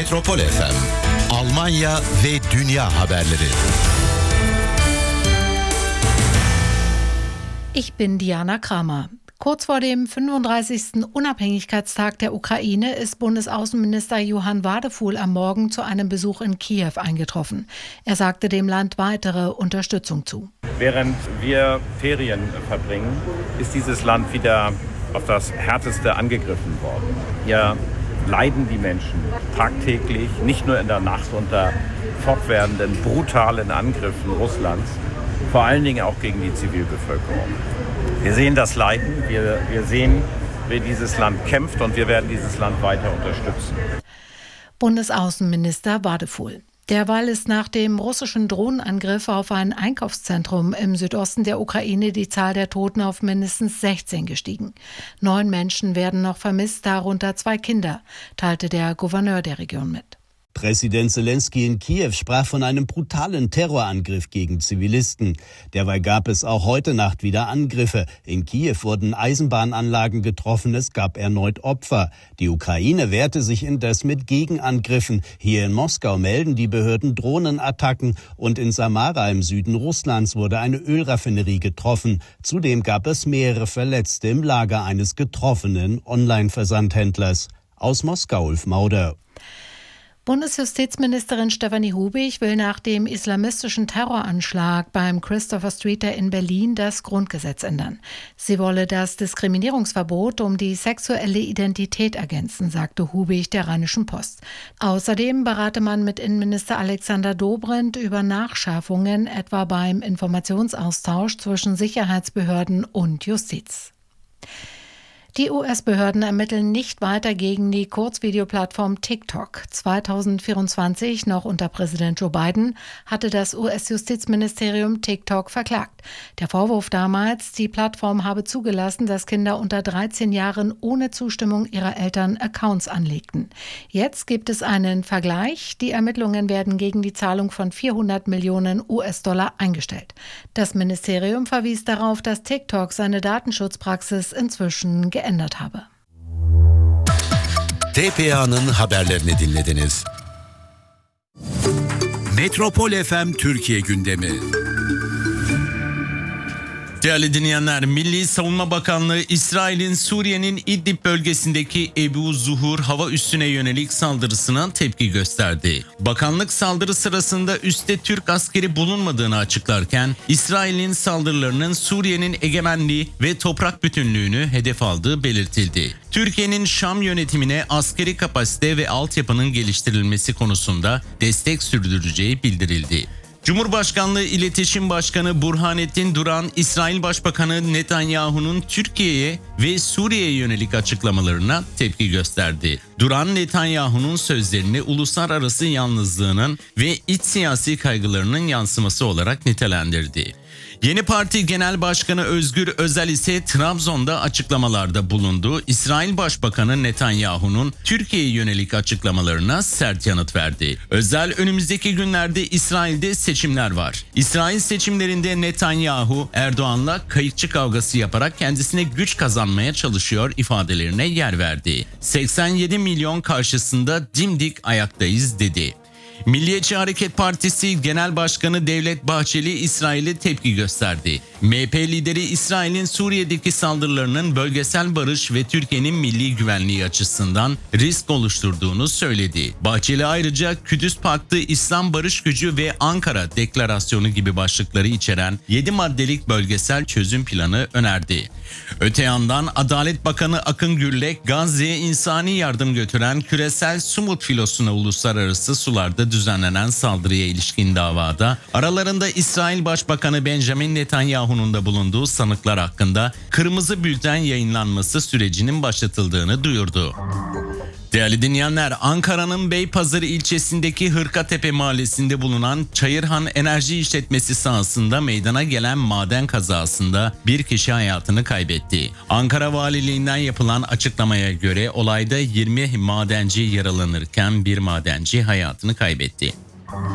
Metropol FM, Almanya ve dünya haberleri. Ich bin Diana Kramer. Kurz vor dem 35. Unabhängigkeitstag der Ukraine ist Bundesaußenminister Johann Wadefuhl am Morgen zu einem Besuch in Kiew eingetroffen. Er sagte dem Land weitere Unterstützung zu. Während wir Ferien verbringen, ist dieses Land wieder auf das Härteste angegriffen worden. Hier leiden die Menschen tagtäglich, nicht nur in der Nacht, unter fortwährenden, brutalen Angriffen Russlands, vor allen Dingen auch gegen die Zivilbevölkerung. Wir sehen das Leiden, wir sehen, wie dieses Land kämpft und wir werden dieses Land weiter unterstützen. Bundesaußenminister Wadefuhl. Derweil ist nach dem russischen Drohnenangriff auf ein Einkaufszentrum im Südosten der Ukraine die Zahl der Toten auf mindestens 16 gestiegen. 9 Menschen werden noch vermisst, darunter 2 Kinder, teilte der Gouverneur der Region mit. Präsident Zelensky in Kiew sprach von einem brutalen Terrorangriff gegen Zivilisten. Derweil gab es auch heute Nacht wieder Angriffe. In Kiew wurden Eisenbahnanlagen getroffen, es gab erneut Opfer. Die Ukraine wehrte sich indes mit Gegenangriffen. Hier in Moskau melden die Behörden Drohnenattacken und in Samara im Süden Russlands wurde eine Ölraffinerie getroffen. Zudem gab es mehrere Verletzte im Lager eines getroffenen Online-Versandhändlers. Aus Moskau, Ulf Mauder. Bundesjustizministerin Stefanie Hubig will nach dem islamistischen Terroranschlag beim Christopher Street in Berlin das Grundgesetz ändern. Sie wolle das Diskriminierungsverbot um die sexuelle Identität ergänzen, sagte Hubig der Rheinischen Post. Außerdem berate man mit Innenminister Alexander Dobrindt über Nachschärfungen, etwa beim Informationsaustausch zwischen Sicherheitsbehörden und Justiz. Die US-Behörden ermitteln nicht weiter gegen die Kurzvideoplattform TikTok. 2024, noch unter Präsident Joe Biden, hatte das US-Justizministerium TikTok verklagt. Der Vorwurf damals, die Plattform habe zugelassen, dass Kinder unter 13 Jahren ohne Zustimmung ihrer Eltern Accounts anlegten. Jetzt gibt es einen Vergleich. Die Ermittlungen werden gegen die Zahlung von 400 Millionen US-Dollar eingestellt. Das Ministerium verwies darauf, dass TikTok seine Datenschutzpraxis inzwischen geändert habe. TPA'nın haberlerini dinlediniz. Metropol FM Türkiye gündemi. Değerli dinleyenler, Milli Savunma Bakanlığı İsrail'in Suriye'nin İdlib bölgesindeki Ebu Zuhur hava üssüne yönelik saldırısına tepki gösterdi. Bakanlık saldırı sırasında üste Türk askeri bulunmadığını açıklarken İsrail'in saldırılarının Suriye'nin egemenliği ve toprak bütünlüğünü hedef aldığı belirtildi. Türkiye'nin Şam yönetimine askeri kapasite ve altyapının geliştirilmesi konusunda destek sürdüreceği bildirildi. Cumhurbaşkanlığı İletişim Başkanı Burhanettin Duran, İsrail Başbakanı Netanyahu'nun Türkiye'ye ve Suriye'ye yönelik açıklamalarına tepki gösterdi. Duran, Netanyahu'nun sözlerini uluslararası yalnızlığının ve iç siyasi kaygılarının yansıması olarak nitelendirdi. Yeni Parti Genel Başkanı Özgür Özel ise Trabzon'da açıklamalarda bulundu. İsrail Başbakanı Netanyahu'nun Türkiye'ye yönelik açıklamalarına sert yanıt verdi. Özel, önümüzdeki günlerde İsrail'de seçimler var. İsrail seçimlerinde Netanyahu, Erdoğan'la kayıkçı kavgası yaparak kendisine güç kazanmaya çalışıyor ifadelerine yer verdi. 87 milyon karşısında dimdik ayaktayız dedi. Milliyetçi Hareket Partisi Genel Başkanı Devlet Bahçeli İsrail'e tepki gösterdi. MHP lideri İsrail'in Suriye'deki saldırılarının bölgesel barış ve Türkiye'nin milli güvenliği açısından risk oluşturduğunu söyledi. Bahçeli ayrıca Kudüs Paktı, İslam Barış Gücü ve Ankara Deklarasyonu gibi başlıkları içeren 7 maddelik bölgesel çözüm planı önerdi. Öte yandan Adalet Bakanı Akın Gürlek, Gazze'ye insani yardım götüren küresel Sumut filosuna uluslararası sularda düzenlenen saldırıya ilişkin davada aralarında İsrail Başbakanı Benjamin Netanyahu'nun da bulunduğu sanıklar hakkında kırmızı bülten yayınlanması sürecinin başlatıldığını duyurdu. Değerli dinleyenler, Ankara'nın Beypazarı ilçesindeki Hırkatepe mahallesinde bulunan Çayırhan Enerji İşletmesi sahasında meydana gelen maden kazasında bir kişi hayatını kaybetti. Ankara Valiliğinden yapılan açıklamaya göre olayda 20 madenci yaralanırken bir madenci hayatını kaybetti.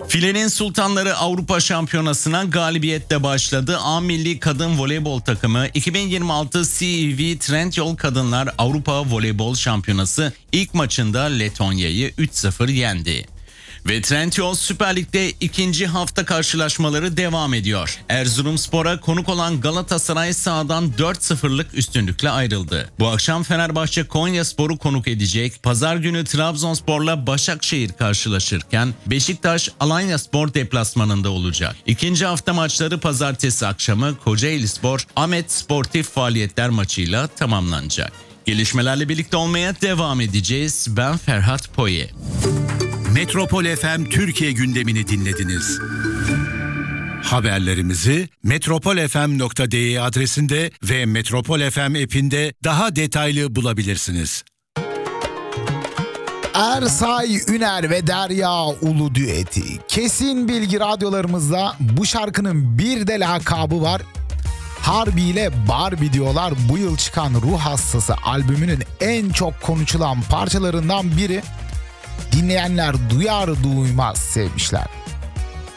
Filenin Sultanları Avrupa Şampiyonası'na galibiyetle başladı. A Milli Kadın Voleybol takımı 2026 CEV Trendyol Kadınlar Avrupa Voleybol Şampiyonası ilk maçında Letonya'yı 3-0 yendi. Ve Trendyol Süper Lig'de ikinci hafta karşılaşmaları devam ediyor. Erzurumspor'a konuk olan Galatasaray sahadan 4-0'lık üstünlükle ayrıldı. Bu akşam Fenerbahçe Konyaspor'u konuk edecek. Pazar günü Trabzonspor'la Başakşehir karşılaşırken Beşiktaş Alanyaspor deplasmanında olacak. İkinci hafta maçları pazartesi akşamı Kocaelispor Ahmet Sportif Faaliyetler maçıyla tamamlanacak. Gelişmelerle birlikte olmaya devam edeceğiz. Ben Ferhat Poye. Metropol FM Türkiye gündemini dinlediniz. Haberlerimizi metropolfm.de adresinde ve Metropol FM app'inde daha detaylı bulabilirsiniz. Ersay Üner ve Derya Ulu düeti. Kesin Bilgi radyolarımızda bu şarkının bir de lakabı var. Harbi ile Barbie diyorlar. Bu yıl çıkan Ruh Hastası albümünün en çok konuşulan parçalarından biri. Dinleyenler duyar duymaz sevmişler.